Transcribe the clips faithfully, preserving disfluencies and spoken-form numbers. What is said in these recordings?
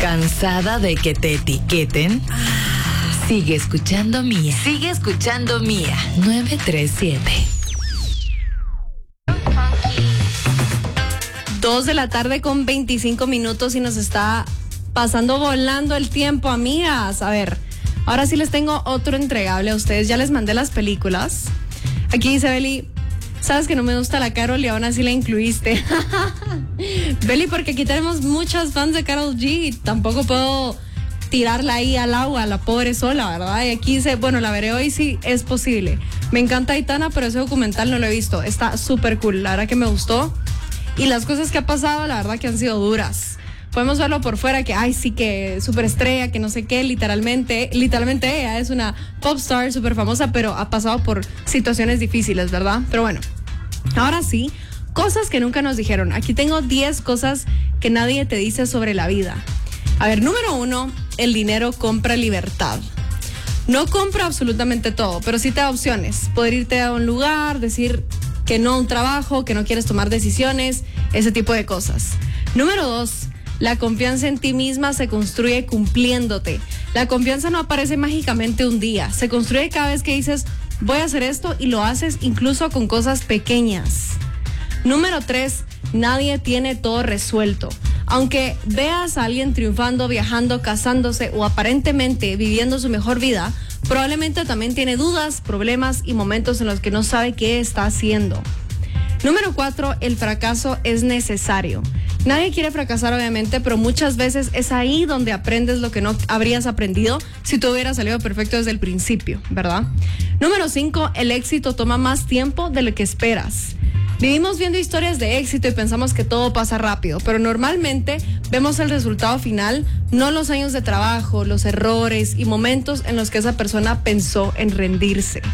¿Cansada de que te etiqueten? Sigue escuchando Mía. Sigue escuchando Mía. nueve tres siete. Dos de la tarde con veinticinco minutos y nos está pasando volando el tiempo, amigas. A ver, ahora sí les tengo otro entregable a ustedes. Ya les mandé las películas. Aquí dice Beli, sabes que no me gusta la Karol y aún así la incluiste. Beli, porque aquí tenemos muchas fans de Karol G y tampoco puedo tirarla ahí al agua, la pobre sola, ¿verdad? Y aquí dice, bueno, la veré hoy, sí, es posible. Me encanta Aitana, pero ese documental no lo he visto. Está súper cool, la verdad que me gustó. Y las cosas que ha pasado, la verdad que han sido duras. Podemos verlo por fuera, que, ay, sí, que súper estrella, que no sé qué, literalmente, literalmente ella es una pop star súper famosa, pero ha pasado por situaciones difíciles, ¿verdad? Pero bueno, ahora sí, cosas que nunca nos dijeron. Aquí tengo diez cosas que nadie te dice sobre la vida. A ver, número uno, el dinero compra libertad. No compra absolutamente todo, pero sí te da opciones. Poder irte a un lugar, decir que no a un trabajo, que no quieres tomar decisiones, ese tipo de cosas. Número dos, la confianza en ti misma se construye cumpliéndote. La confianza no aparece mágicamente un día, se construye cada vez que dices, voy a hacer esto, y lo haces incluso con cosas pequeñas. Número tres, nadie tiene todo resuelto. Aunque veas a alguien triunfando, viajando, casándose o aparentemente viviendo su mejor vida, probablemente también tiene dudas, problemas y momentos en los que no sabe qué está haciendo. Número cuatro, el fracaso es necesario. Nadie quiere fracasar, obviamente, pero muchas veces es ahí donde aprendes lo que no habrías aprendido si todo hubiera salido perfecto desde el principio, ¿verdad? Número cinco, el éxito toma más tiempo de lo que esperas. Vivimos viendo historias de éxito y pensamos que todo pasa rápido, pero normalmente vemos el resultado final, no los años de trabajo, los errores y momentos en los que esa persona pensó en rendirse.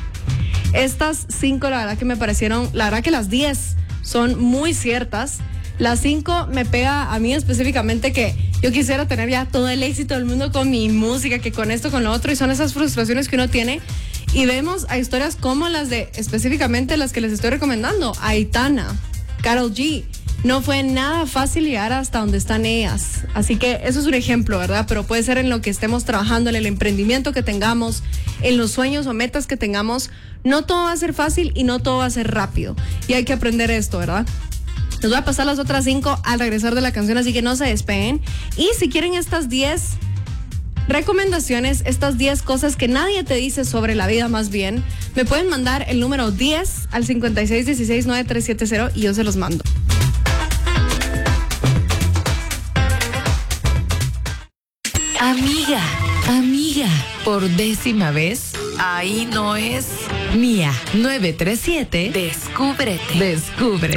Estas cinco, la verdad que me parecieron, la verdad que las diez son muy ciertas. Las cinco me pega a mí específicamente que yo quisiera tener ya todo el éxito del mundo con mi música, que con esto, con lo otro, y son esas frustraciones que uno tiene. Y vemos a historias como las de, específicamente las que les estoy recomendando, Aitana, Karol G. No fue nada fácil llegar hasta donde están ellas. Así que eso es un ejemplo, ¿verdad? Pero puede ser en lo que estemos trabajando, en el emprendimiento que tengamos, en los sueños o metas que tengamos. No todo va a ser fácil y no todo va a ser rápido. Y hay que aprender esto, ¿verdad? Les voy a pasar las otras cinco al regresar de la canción, así que no se despeguen. Y si quieren estas diez recomendaciones, estas diez cosas que nadie te dice sobre la vida, más bien, me pueden mandar el número diez al cincuenta y seis dieciséis nueve tres siete cero y yo se los mando. Amiga, amiga, por décima vez, ahí no es Mía. nueve tres siete, descúbrete, descúbrete.